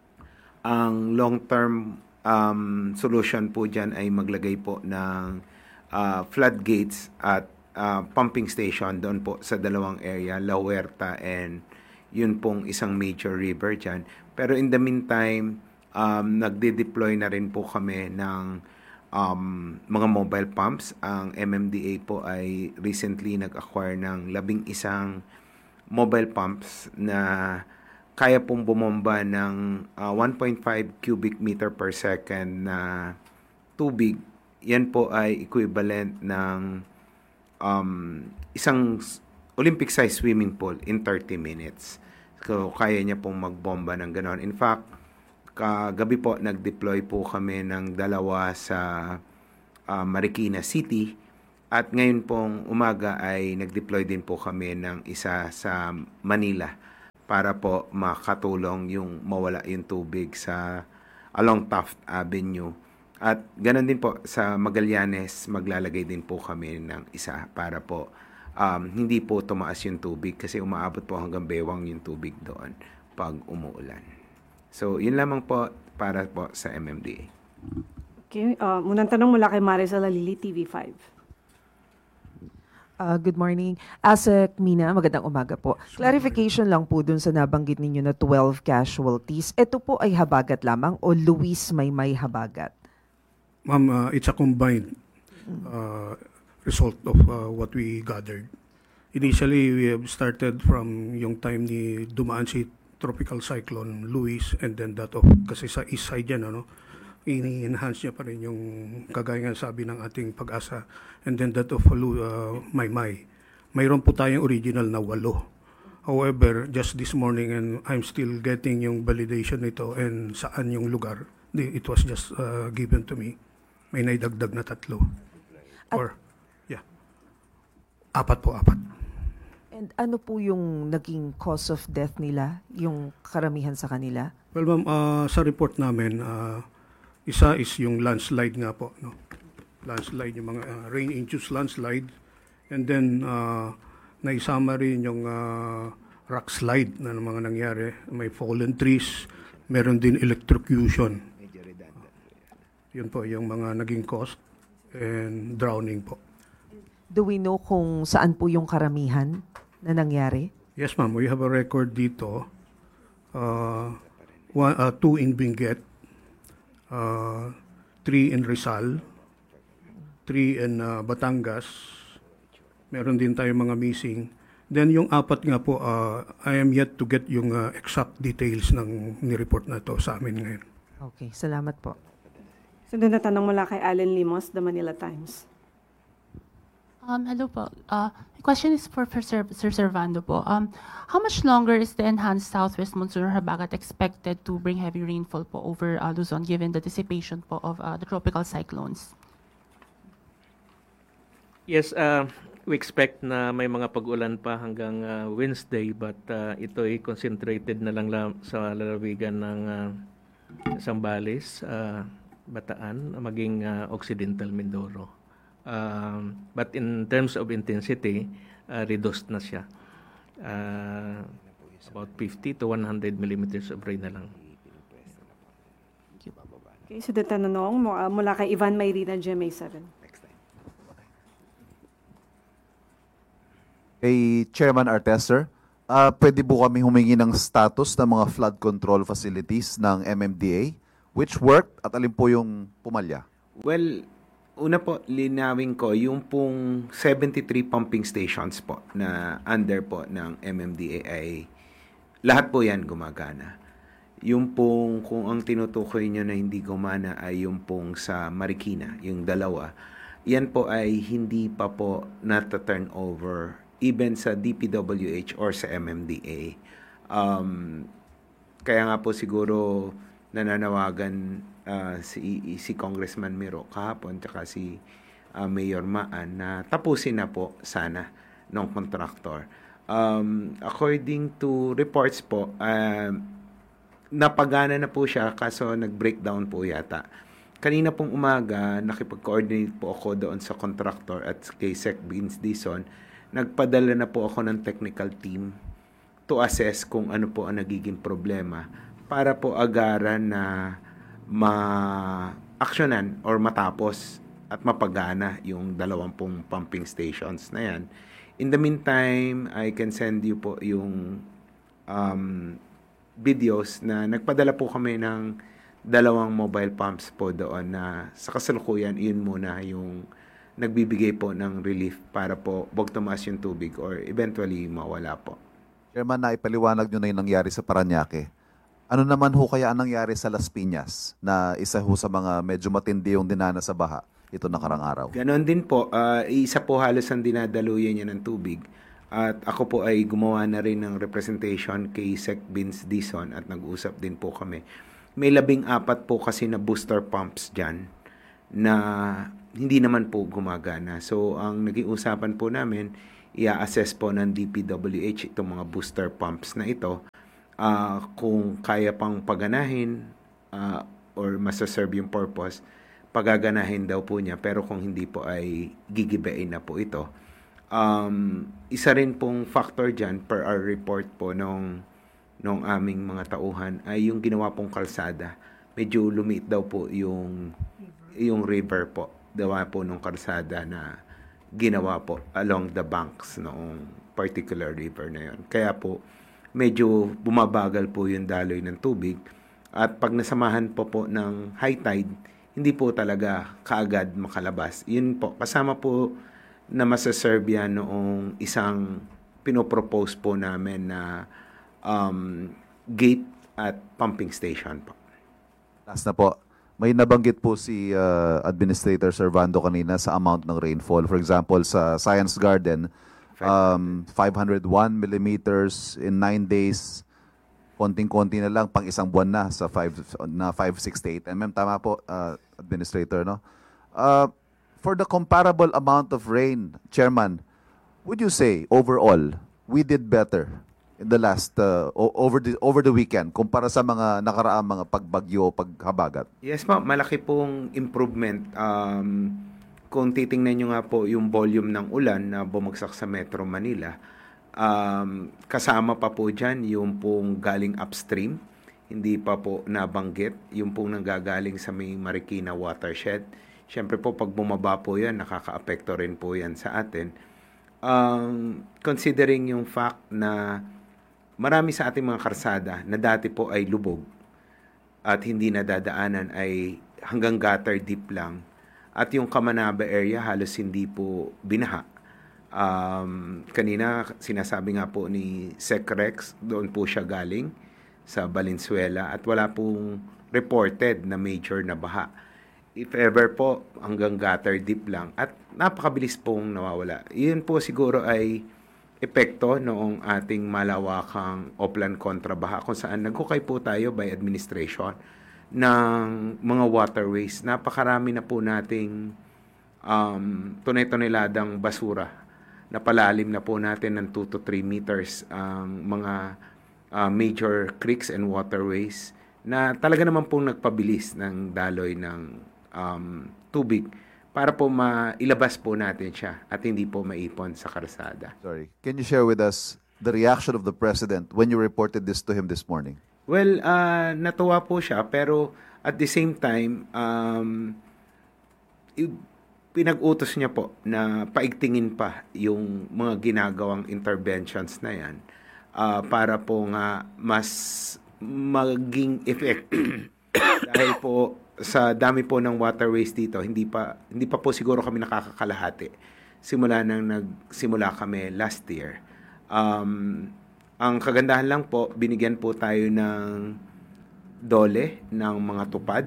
Ang long-term solution po dyan ay maglagay po ng floodgates at pumping station doon po sa dalawang area, La Huerta and yun pong isang major river dyan. Pero in the meantime, nagde-deploy na rin po kami ng mga mobile pumps. Ang MMDA po ay recently nag-acquire ng 11 mobile pumps na kaya pong bumomba ng 1.5 cubic meter per second na tubig. Yan po ay equivalent ng isang Olympic-sized swimming pool in 30 minutes. So, kaya niya pong magbomba ng ganon. In fact, kagabi po nag-deploy po kami ng 2 sa Marikina City at ngayon pong umaga ay nag-deploy din po kami ng isa sa Manila para po makatulong yung mawala yung tubig sa along Taft Avenue. At ganoon din po sa Magallanes, maglalagay din po kami ng isa para po hindi po tumaas yung tubig kasi umaabot po hanggang bewang yung tubig doon pag umuulan. So, yun lamang po para po sa MMDA. Okay, munang tanong mula kay Maricel Alili, TV5. Good morning. Asek Mina, magandang umaga po. Clarification lang po dun sa nabanggit ninyo na 12 casualties. Ito po ay habagat lamang o Luis may habagat? Ma'am, it's a combined result of what we gathered. Initially, we have started from yung time ni dumaan si Tropical Cyclone Luis and then that of, kasi sa east side yan, ini-enhance niya pa rin yung kagaya nga sabi ng ating Pag-asa and then that of Maymay. Mayroon po tayong original na 8. However, just this morning and I'm still getting yung validation nito and saan yung lugar. It was just given to me. May naidagdag na 3. Or, yeah. 4 po. And ano po yung naging cause of death nila, yung karamihan sa kanila? Well, ma'am, sa report namin, isa is yung landslide nga po, no? Landslide, yung mga rain-induced landslide. And then, naisama rin yung rock slide na mga nangyari. May fallen trees, meron din electrocution. Yun po yung mga naging cause and drowning po. Do we know kung saan po yung karamihan na nangyari? Yes, ma'am. We have a record dito. 2 in Benguet, 3 in Rizal, 3 in Batangas. Meron din tayong mga missing. Then yung 4 nga po, I am yet to get yung exact details ng ni-report na to sa amin ngayon. Okay, salamat po. Sunod na tanong mula kay Allen Limos, The Manila Times. Hello po. The question is for Sir Servando po. How much longer is the enhanced southwest monsoon or habagat expected to bring heavy rainfall po over Luzon given the dissipation po of the tropical cyclones? Yes, we expect na may mga pag-ulan pa hanggang Wednesday but ito ay concentrated na lang sa lalawigan ng Zambales, Bataan, maging Occidental Mindoro. But in terms of intensity, reduced na siya. About 50 to 100 millimeters of rain na lang. Okay, so the tanong mula kay Ivan Mayrina, GMA7. Kay Chairman Artester, pwede po kami humingi ng status ng mga flood control facilities ng MMDA, which worked at alin po yung pumalya? Well, una po, linawin ko, yung pong 73 pumping stations po na under po ng MMDA ay lahat po yan gumagana. Yung pong, kung ang tinutukoy nyo na hindi gumana ay yung pong sa Marikina, yung 2, yan po ay hindi pa po nata-turn over even sa DPWH or sa MMDA. Kaya nga po siguro nananawagan si Congressman Miro kahapon tsaka si Mayor Maan na tapusin na po sana ng contractor. According to reports po, napagana na po siya kaso nag-breakdown po yata. Kanina pong umaga, nakipag-coordinate po ako doon sa contractor at kay Sec Vince Dizon. Nagpadala na po ako ng technical team to assess kung ano po ang nagiging problema para po agaran na ma-actionan or matapos at mapagana yung 20 pumping stations na yan. In the meantime, I can send you po yung videos na nagpadala po kami ng 2 mobile pumps po doon na sa kasalukuyan, yun muna yung nagbibigay po ng relief para po wag tumaas yung tubig or eventually mawala po. Chairman, naipaliwanag nyo na yung nangyari sa Parañaque. Ano naman ho kaya ang nangyari sa Las Piñas na isa ho sa mga medyo matindi yung dinana sa baha ito nakarang araw? Ganon din po. Isa po halos ang dinadaluyan niya ng tubig. At ako po ay gumawa na rin ng representation kay Sec Vince Dizon at nag-usap din po kami. may 14 po kasi na booster pumps dyan na hindi naman po gumagana. So, ang naging usapan po namin, i-assess po ng DPWH itong mga booster pumps na ito. Kung kaya pang paganahin or masaserve yung purpose, pagaganahin daw po niya. Pero kung hindi po ay gigibain na po ito. Isa rin pong factor dyan per our report po nung aming mga tauhan ay yung ginawa pong kalsada. Medyo lumiit daw po yung river po. Dawa po nung kalsada na ginawa po along the banks noong particular river na yon. Kaya po medyo bumabagal po yung daloy ng tubig at pag nasamahan po ng high tide, hindi po talaga kaagad makalabas. Yun po, kasama po na masaserve yan noong isang pinopropose po namin na gate at pumping station po. Last na po. May nabanggit po si Administrator Servando kanina sa amount ng rainfall. For example, sa Science Garden, 501 millimeters in 9 days. Konting-konti na lang, pang isang buwan na sa 568 mm. Tama po, Administrator, no? For the comparable amount of rain, Chairman, would you say overall we did better in the last over the weekend kumpara sa mga nakaraang mga pagbagyo, paghabagat? Yes po, malaki pong improvement. Kung titingnan nyo nga po yung volume ng ulan na bumagsak sa Metro Manila, kasama pa po dyan yung pong galing upstream, hindi pa po nabanggit, yung pong nanggagaling sa may Marikina watershed. Siyempre po pag bumaba po yan, nakaka-apekto rin po yan sa atin. Considering yung fact na marami sa ating mga karsada na dati po ay lubog at hindi nadadaanan ay hanggang gutter deep lang. At yung Kamanaba area halos hindi po binaha. Kanina sinasabi nga po ni Sec Rex, doon po siya galing sa Valenzuela at wala pong reported na major na baha. If ever po, hanggang gutter deep lang at napakabilis pong nawawala. Yun po siguro ay epekto noong ating malawakang Oplan kontrabaha kung saan naghukay po tayo by administration ng mga waterways. Napakarami na po nating tunay-tuneladang basura. Napalalim na po natin ng 2 to 3 meters ang mga major creeks and waterways na talaga naman pong nagpabilis ng daloy ng tubig para po mailabas po natin siya at hindi po maipon sa karsada. Sorry. Can you share with us the reaction of the President when you reported this to him this morning? Well, natuwa po siya pero at the same time, pinag-utos niya po na paigtingin pa yung mga ginagawang interventions na yan para po nga mas maging effective. Dahil po sa dami po ng waterways dito, hindi pa po siguro kami nakakakalahati simula nang nagsimula kami last year. Ang kagandahan lang po, binigyan po tayo ng dole ng mga tupad.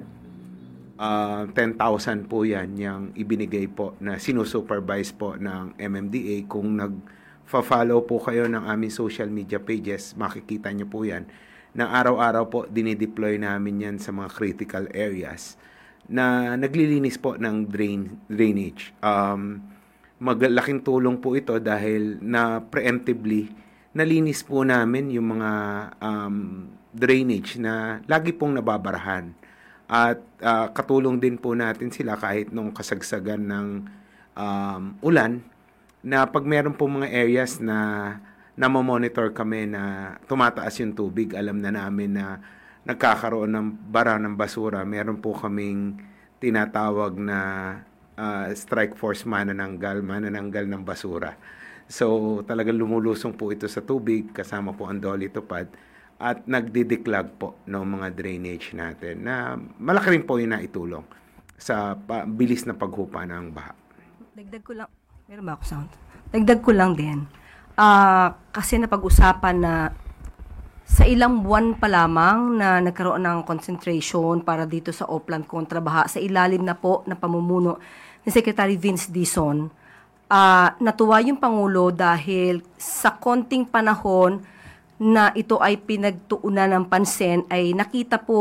10,000 po yan yung ibinigay po na sinusupervise po ng MMDA. Kung nag-follow po kayo ng aming social media pages, makikita nyo po yan na araw-araw po dinideploy namin yan sa mga critical areas na naglilinis po ng drainage. Maglaking tulong po ito dahil na preemptively nalinis po namin yung mga drainage na lagi pong nababarahan. At katulong din po natin sila kahit nung kasagsagan ng ulan na pag meron po mga areas na monitor kami na tumataas yung tubig, alam na namin na nagkakaroon ng bara ng basura. Meron po kaming tinatawag na strike force manananggal ng basura. So talagang lumulusong po ito sa tubig kasama po ang Dolly Tupad at nagdidiklag po ng mga drainage natin na malaki rin po yung naitulong sa bilis na paghupa ng baha. Dagdag ko lang, meron ba ako sound? Dagdag ko lang din. Kasi napag-usapan na sa ilang buwan pa lamang na nagkaroon ng concentration para dito sa Oplan kontrabaha sa ilalim na po na pamumuno ni Secretary Vince Dizon. Natuwa yung Pangulo dahil sa konting panahon na ito ay pinagtuunan ng pansin ay nakita po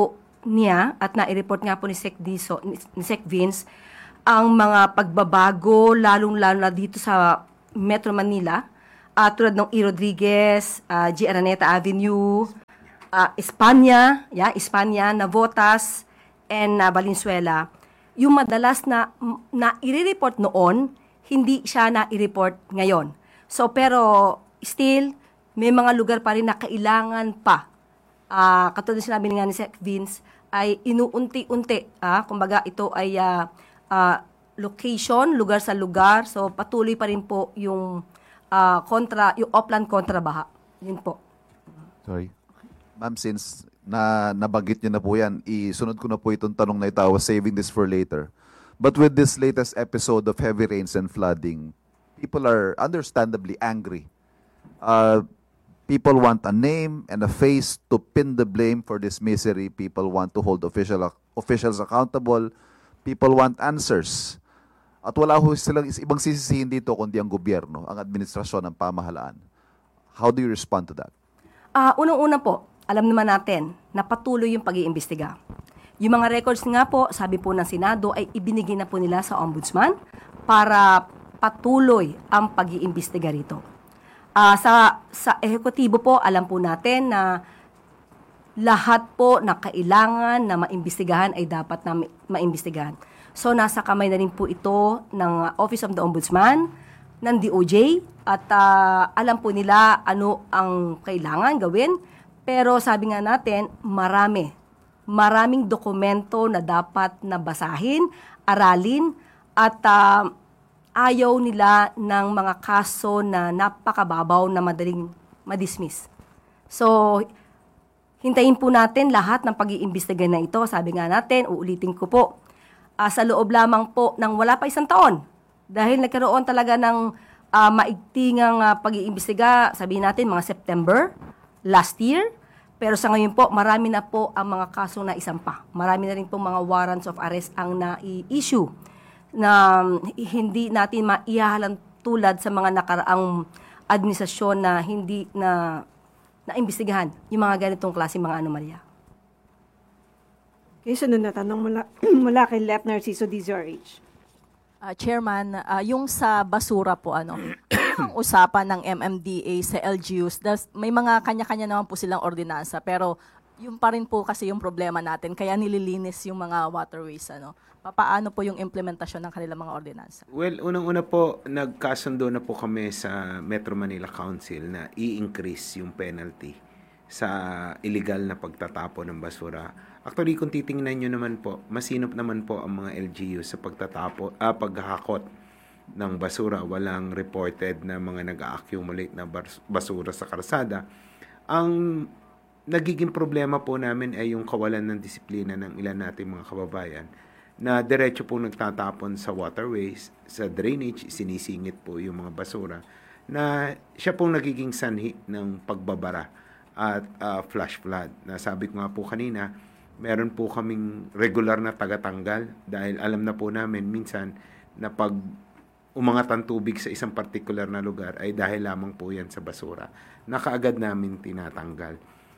niya at nai-report nga po ni Sec Vince ang mga pagbabago lalong-lalo na dito sa Metro Manila, tulad ng E. Rodriguez, G. Araneta Avenue, Espanya, Navotas, and Valenzuela. Yung madalas na i-report noon, hindi siya na-i-report ngayon. So pero still, may mga lugar pa rin na kailangan pa. Katulad sinabi nga ni Sec Vince, ay inuunti-unti. Kumbaga ito ay location, lugar sa lugar. So patuloy pa rin po yung yung upland kontra baha. Yun po. Sorry. Ma'am, since nabanggit niyo na po yan, isunod ko na po itong tanong na ito. I was saving this for later. But with this latest episode of heavy rains and flooding, people are understandably angry. People want a name and a face to pin the blame for this misery. People want to hold officials accountable. People want answers. At wala ho silang ibang sisisihin dito kundi ang gobyerno, ang administrasyon ng pamahalaan. How do you respond to that? Unang-una po, alam naman natin na patuloy yung pag-iimbestiga. Yung mga records nga po, sabi po ng Senado, ay ibinigay na po nila sa Ombudsman para patuloy ang pag-iimbestiga rito. Sa ehekutibo po, alam po natin na lahat po na kailangan na maimbestigahan ay dapat na maimbestigahan. So nasa kamay na rin po ito ng Office of the Ombudsman, ng DOJ, at alam po nila ano ang kailangan gawin. Pero sabi nga natin, maraming dokumento na dapat na basahin, aralin, at ayaw nila ng mga kaso na napakababaw na madaling madismiss. So, hintayin po natin lahat ng pag-iimbestiga na ito. Sabi nga natin, uulitin ko po, sa loob lamang po ng wala pa 1 taon. Dahil nagkaroon talaga ng maigtingang pag-iimbestiga, sabihin natin mga September last year. Pero sa ngayon po, marami na po ang mga kaso na isampa. Marami na rin po mga warrants of arrest ang na-issue na hindi natin maihahalang tulad sa mga nakaraang administrasyon na hindi na-imbestigahan yung mga ganitong klase mga anomalya. Okay, sunod na tanong mula kay Lep Narciso DZRH. Chairman, yung sa basura po, ang usapan ng MMDA sa LGUs, may mga kanya-kanya naman po silang ordinansa, pero yung pa rin po kasi yung problema natin, kaya nililinis yung mga waterways. Paano po yung implementasyon ng kanilang mga ordinansa? Well, unang-una po, nagkasundo na po kami sa Metro Manila Council na i-increase yung penalty sa illegal na pagtatapon ng basura. Actually, kung titingnan nyo naman po, masinop naman po ang mga LGU sa paghahakot ng basura. Walang reported na mga nag-accumulate na basura sa karsada. Ang nagiging problema po namin ay yung kawalan ng disiplina ng ilan nating mga kababayan na diretso po nagtatapon sa waterways, sa drainage, sinisingit po yung mga basura na siya pong nagiging sanhi ng pagbabara at flash flood. Nasabi ko nga po kanina, meron po kaming regular na tagatanggal dahil alam na po namin minsan na pag umangat ang tubig sa isang particular na lugar ay dahil lamang po yan sa basura. Nakaagad namin tinatanggal.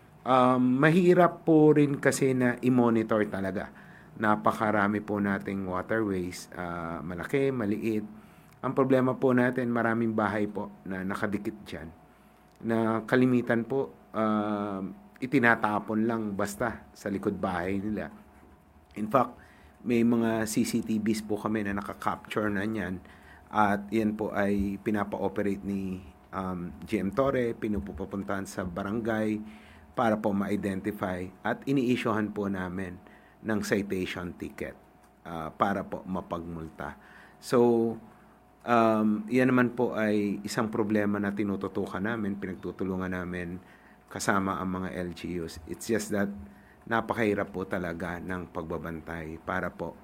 Mahirap po rin kasi na i-monitor talaga. Napakarami po nating waterways, malaki, maliit. Ang problema po natin, maraming bahay po na nakadikit dyan. Na kalimitan po, itinatapon lang basta sa likod bahay nila. In fact, may mga CCTVs po kami na nakaka-capture na yan at yan po ay pinapa-operate ni GM Torre, pinupupuntahan sa barangay para po ma-identify at ini-issuehan po namin ng citation ticket para po mapagmulta. So, yan naman po ay isang problema na tinututukan namin, pinagtutulungan namin kasama ang mga LGUs. It's just that napakahirap po talaga ng pagbabantay para po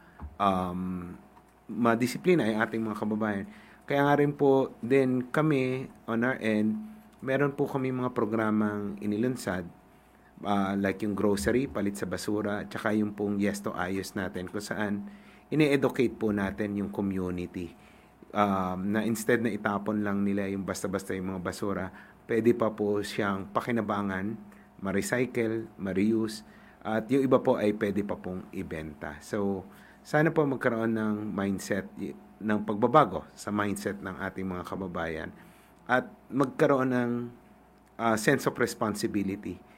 madisiplina ay ating mga kababayan. Kaya nga rin po din kami on our end, meron po kami mga programang inilunsad like yung grocery, palit sa basura, tsaka yung pong Yes to Ayos natin kung saan ine-educate po natin yung community na instead na itapon lang nila yung basta-basta yung mga basura, pwede pa po siyang pakinabangan, ma-recycle, ma-reuse, At yung iba po ay pwede pa pong ibenta. So, sana po magkaroon ng mindset ng pagbabago sa mindset ng ating mga kababayan at magkaroon ng sense of responsibility